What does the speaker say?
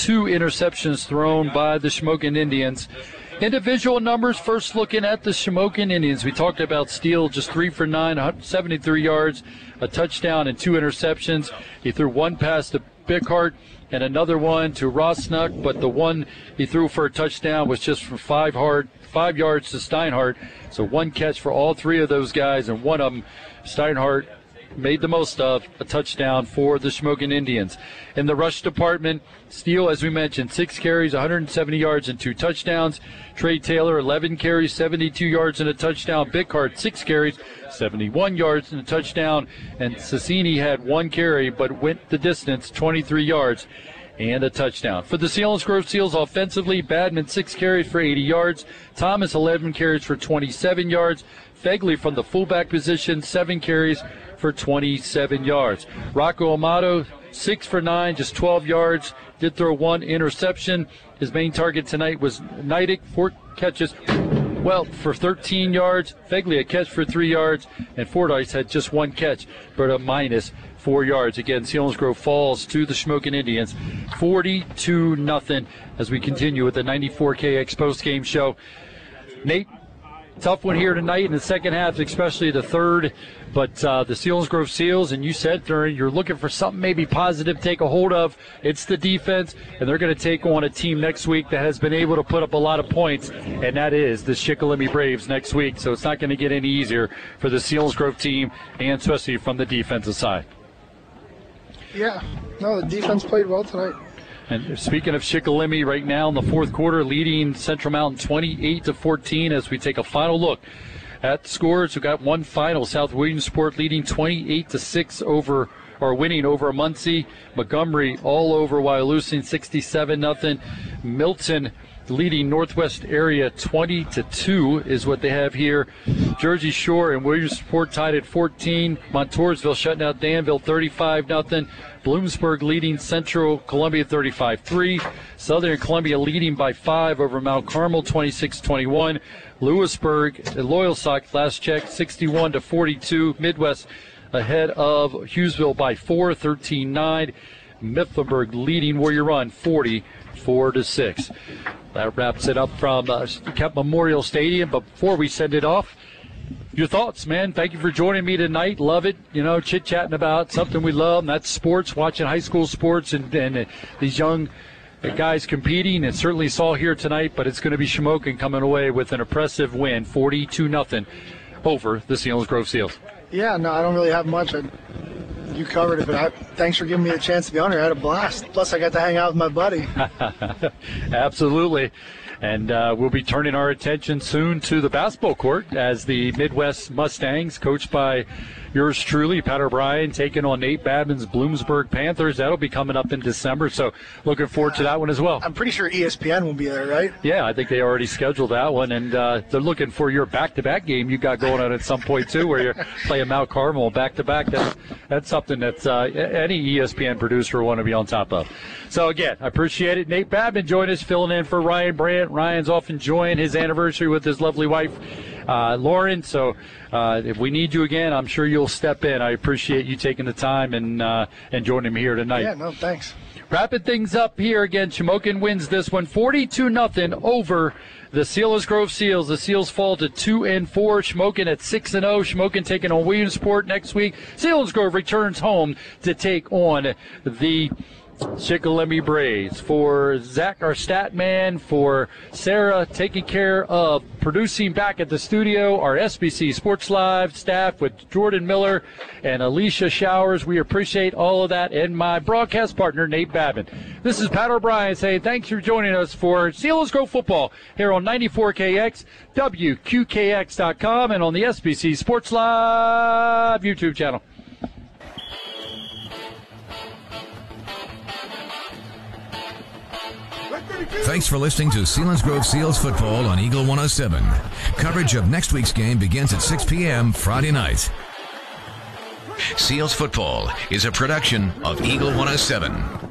2 interceptions thrown by the Shamokin Indians. Individual numbers, first looking at the Shamokin Indians. We talked about Steele, just 3 for 9, 173 yards, a touchdown, and 2 interceptions. He threw one pass to Bickhart and another one to Rosnuck, but the one he threw for a touchdown was just for 5 yards to Steinhardt. So one catch for all 3 of those guys, and one of them, Steinhardt, made the most of a touchdown for the Shamokin Indians. In the rush department, Steele, as we mentioned, 6 carries, 170 yards, and 2 touchdowns. Trey Taylor, 11 carries, 72 yards, and a touchdown. Bickhart, 6 carries, 71 yards, and a touchdown. And Sassini had 1 carry, but went the distance, 23 yards, and a touchdown. For the Selinsgrove Seals offensively, Badman 6 carries for 80 yards. Thomas 11 carries for 27 yards. Fegley from the fullback position, 7 carries for 27 yards. Rocco Amato, 6 for 9, just 12 yards. Did throw 1 interception. His main target tonight was Neidig, 4 catches, for 13 yards. Fegley a catch for 3 yards, and Fordyce had just 1 catch, but a minus 4 yards. Again, Selinsgrove falls to the Shamokin Indians, 42-0, as we continue with the 94KX post-game show. Nate, tough one here tonight in the second half, especially the third. But the Selinsgrove Seals, and you said you're looking for something maybe positive to take a hold of. It's the defense, and they're going to take on a team next week that has been able to put up a lot of points, and that is the Shikellamy Braves next week. So it's not going to get any easier for the Selinsgrove team, and especially from the defensive side. Yeah, no, the defense played well tonight. And speaking of Shikellamy, right now in the fourth quarter, leading Central Mountain 28-14 as we take a final look at the scores. We got one final. South Williamsport leading 28-6 over, or winning over Muncie. Montgomery all over Wyalusing 67-0. Milton leading Northwest area 20-2 is what they have here. Jersey Shore and Williamsport tied at 14. Montoursville shutting out Danville 35-0. Bloomsburg leading Central Columbia 35-3. Southern Columbia leading by 5 over Mount Carmel 26-21. Lewisburg and Loyalsock last check 61-42. Midwest ahead of Hughesville by 4, 13-9. Mifflinburg leading Warrior Run 44-6. That wraps it up from Kemp Memorial Stadium. But before we send it off, your thoughts, man. Thank you for joining me tonight. Love it. Chit-chatting about something we love, and that's sports, watching high school sports and these young guys competing. And certainly saw here tonight, but it's going to be Shamokin coming away with an impressive win, 42-0 over the Selinsgrove Seals. Yeah, no, I don't really have much. You covered it, but thanks for giving me the chance to be on here. I had a blast. Plus, I got to hang out with my buddy. Absolutely. And we'll be turning our attention soon to the basketball court as the Midwest Mustangs, coached by yours truly, Pat O'Brien, taking on Nate Badman's Bloomsburg Panthers. That'll be coming up in December, so looking forward to that one as well. I'm pretty sure ESPN will be there, right? Yeah, I think they already scheduled that one, and they're looking for your back-to-back game you got going on at some point, too, where you're playing Mount Carmel back-to-back. That's something that any ESPN producer will want to be on top of. So, again, I appreciate it. Nate Badman joined us, filling in for Ryan Brandt. Ryan's off enjoying his anniversary with his lovely wife, Lauren. So if we need you again, I'm sure you'll step in. I appreciate you taking the time and joining me here tonight. Yeah, no, thanks. Wrapping things up here again, Shamokin wins this one 42-0 over the Selinsgrove Seals. The Seals fall to 2-4. Shamokin at 6-0. Shamokin taking on Williamsport next week. Selinsgrove returns home to take on the Shikellamy Braves. For Zach, our stat man, for Sarah taking care of producing back at the studio, our SBC Sports Live staff with Jordan Miller and Alicia Showers, we appreciate all of that, and my broadcast partner, Nate Badman. This is Pat O'Brien saying thanks for joining us for Selinsgrove football here on 94KX, WQKX.com, and on the SBC Sports Live YouTube channel. Thanks for listening to Selinsgrove Seals football on Eagle 107. Coverage of next week's game begins at 6 p.m. Friday night. Seals football is a production of Eagle 107.